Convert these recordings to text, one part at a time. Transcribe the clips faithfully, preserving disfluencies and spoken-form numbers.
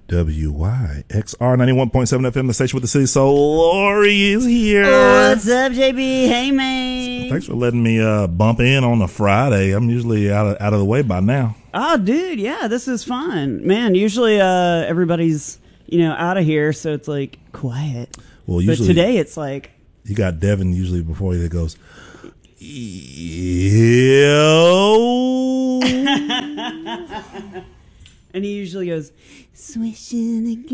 W Y X R ninety-one point seven F M, the station with the city soul. Lori is here. What's up, J B? Hey, man. Thanks for letting me uh, bump in on a Friday. I'm usually out of out of the way by now. Oh, dude, yeah, this is fun. Man, usually uh, everybody's, you know, out of here, so it's like quiet. Well, usually, but today it's like... You got Devin usually before he goes, yo. And he usually goes, swish and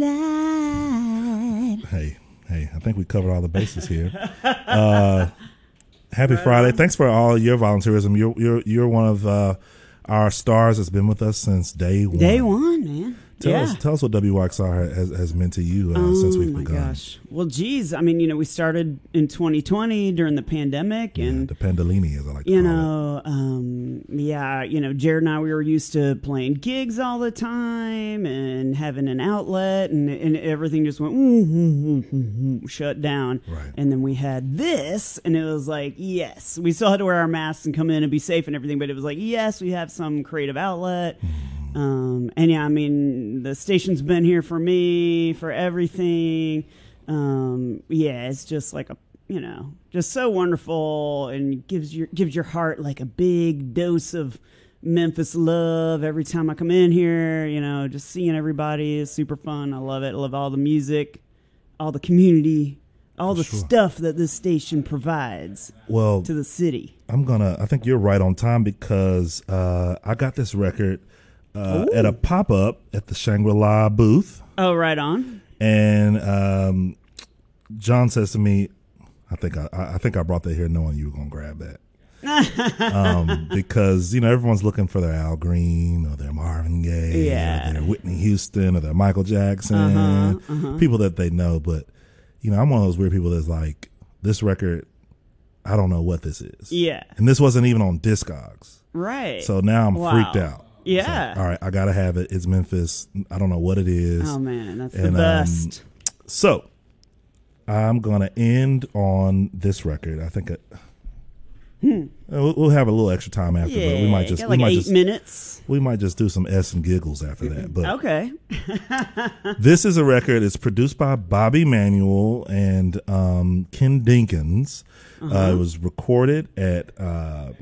glide. Hey, hey, I think we covered all the bases here. Uh, happy right Friday. On. Thanks for all your volunteerism. You're you're you're one of uh, our stars that's been with us since day one. Day one, man. Tell yeah. us, tell us what W Y X R has, has meant to you uh, oh, since we've begun. Oh my gosh! Well, geez, I mean, you know, we started in twenty twenty during the pandemic, and yeah, the Pandolini, as I like to you call know, it. Um, yeah, you know, Jared and I, we were used to playing gigs all the time and having an outlet, and and everything just went mm, mm, mm, mm, shut down. Right. And then we had this, and it was like, yes, we still had to wear our masks and come in and be safe and everything, but it was like, yes, we have some creative outlet. Mm. Um, and yeah, I mean, the station's been here for me, for everything. Um, yeah, it's just like a, you know, just so wonderful, and gives your, gives your heart like a big dose of Memphis love every time I come in here. You know, just seeing everybody is super fun. I love it. I love all the music, all the community, all the sure. stuff that this station provides well, to the city. I'm gonna, I think you're right on time, because, uh, I got this record Uh, at a pop-up at the Shangri-La booth. Oh, right on. And um, John says to me, I think I, I think I brought that here knowing you were going to grab that. um, because, you know, everyone's looking for their Al Green or their Marvin Gaye yeah. or their Whitney Houston or their Michael Jackson, uh-huh, uh-huh. people that they know. But, you know, I'm one of those weird people that's like, this record, I don't know what this is. Yeah. And this wasn't even on Discogs. Right. So now I'm wow. freaked out. Yeah. So, all right, I gotta have it. It's Memphis. I don't know what it is. Oh man, that's and, the best. Um, so I'm gonna end on this record. I think it, hmm. we'll, we'll have a little extra time after, yeah, but we might just got like we might eight just, minutes. We might just do some S and giggles after that. But okay. This is a record. It's produced by Bobby Manuel and um, Ken Dinkins. Uh-huh. Uh, it was recorded at. Uh,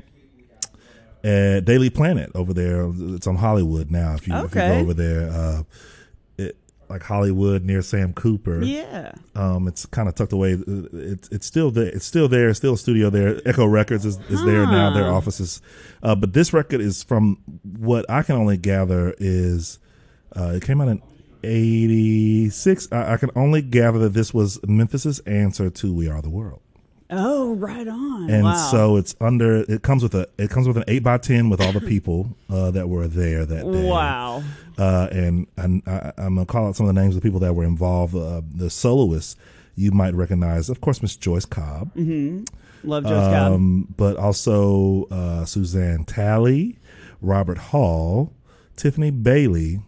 At Daily Planet over there. It's on Hollywood now. If you, okay. if you go over there, uh, it, like Hollywood near Sam Cooper. Yeah. Um, it's kind of tucked away. It's it's still there. It's still there. It's still a studio there. Echo Records is, is huh. there now. Their offices. Uh, but this record is from what I can only gather is uh, it came out in eighty-six. I, I can only gather that this was Memphis's answer to We Are the World. Oh, right on. And wow. so it's under, it comes with a, it comes with an eight by ten with all the people, uh, that were there that day. Wow. Uh, and, and I, I'm going to call out some of the names of the people that were involved. Uh, the soloists you might recognize, of course, Miss Joyce Cobb. Mm-hmm. Love Joyce Cobb. Um, but also, uh, Suzanne Talley, Robert Hall, Tiffany Bailey,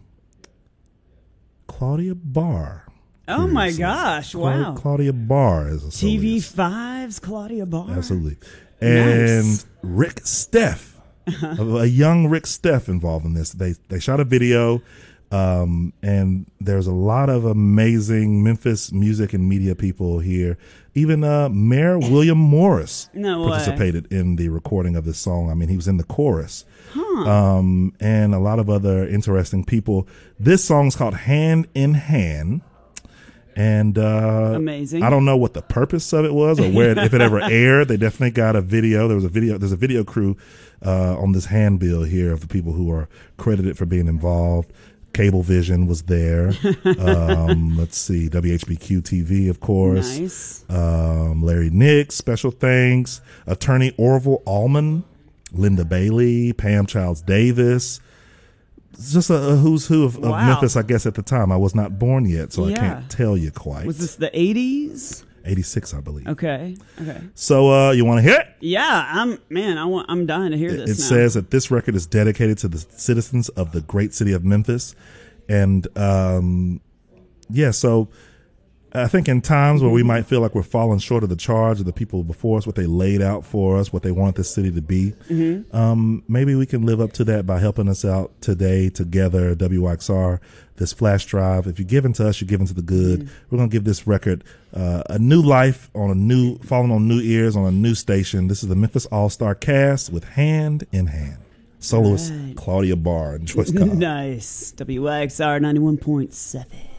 Claudia Barr. Oh my gosh! Wow, Claudia Barr is a T V five's Claudia Barr. Absolutely, and nice. Rick Steff, a young Rick Steff involved in this. They they shot a video, um, and there's a lot of amazing Memphis music and media people here. Even uh, Mayor William Morris no participated way. in the recording of this song. I mean, he was in the chorus, huh. um, and a lot of other interesting people. This song's called "Hand in Hand." And uh, amazing. I don't know what the purpose of it was or where it, if it ever aired. They definitely got a video. There was a video. There's a video crew uh, on this handbill here of the people who are credited for being involved. Cablevision was there. um, let's see, W H B Q T V, of course. Nice. Um, Larry Nix, special thanks. Attorney Orville Allman, Linda Bailey, Pam Childs Davis. It's just a, a who's who of, of wow. Memphis, I guess, at the time. I was not born yet, so yeah. I can't tell you quite. Was this the eighties? eighty-six, I believe. Okay. Okay. So, uh, you want to hear it? Yeah, I'm. Man, I want. I'm dying to hear it, this. It now. says that this record is dedicated to the citizens of the great city of Memphis, and um, yeah. So, I think in times where we might feel like we're falling short of the charge of the people before us, what they laid out for us, what they want this city to be, mm-hmm. um, maybe we can live up to that by helping us out today together, W Y X R, this flash drive. If you're giving to us, you're giving to the good. Mm-hmm. We're going to give this record uh, a new life on a new, falling on new ears on a new station. This is the Memphis All-Star Cast with Hand in Hand. Soloist right. Claudia Barr and Joyce Cobb. Nice. W Y X R ninety-one point seven.